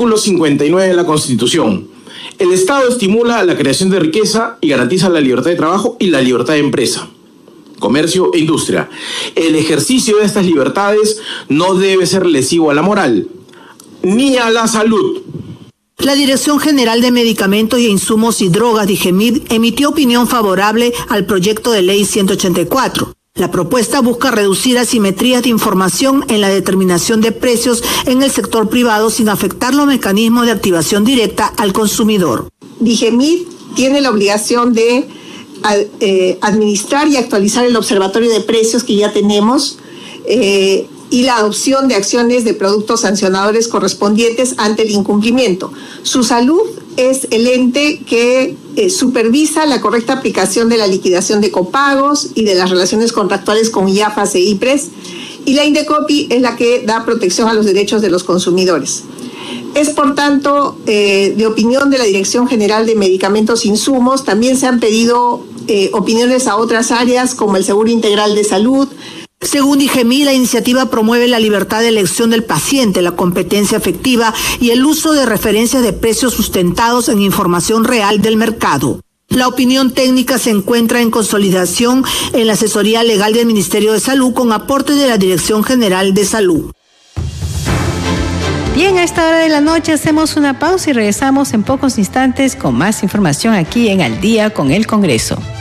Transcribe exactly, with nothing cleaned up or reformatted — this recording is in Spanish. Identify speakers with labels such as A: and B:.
A: Artículo cincuenta y nueve de la Constitución. El Estado estimula la creación de riqueza y garantiza la libertad de trabajo y la libertad de empresa, comercio e industria. El ejercicio de estas libertades no debe ser lesivo a la moral ni a la salud.
B: La Dirección General de Medicamentos y Insumos y Drogas, DIGEMID, emitió opinión favorable al proyecto de ley ciento ochenta y cuatro. La propuesta busca reducir asimetrías de información en la determinación de precios en el sector privado sin afectar los mecanismos de activación directa al consumidor.
C: DIGEMID tiene la obligación de eh, administrar y actualizar el observatorio de precios que ya tenemos eh, y la adopción de acciones de productos sancionadores correspondientes ante el incumplimiento. Su salud es el ente que eh, supervisa la correcta aplicación de la liquidación de copagos y de las relaciones contractuales con I A F A S e I P R E S, y la INDECOPI es la que da protección a los derechos de los consumidores. Es, por tanto, eh, de opinión de la Dirección General de Medicamentos e Insumos. También se han pedido eh, opiniones a otras áreas como el Seguro Integral de Salud.
B: Según DIGEMID, la iniciativa promueve la libertad de elección del paciente, la competencia efectiva y el uso de referencias de precios sustentados en información real del mercado. La opinión técnica se encuentra en consolidación en la asesoría legal del Ministerio de Salud con aporte de la Dirección General de Salud.
D: Bien, a esta hora de la noche hacemos una pausa y regresamos en pocos instantes con más información aquí en Al Día con el Congreso.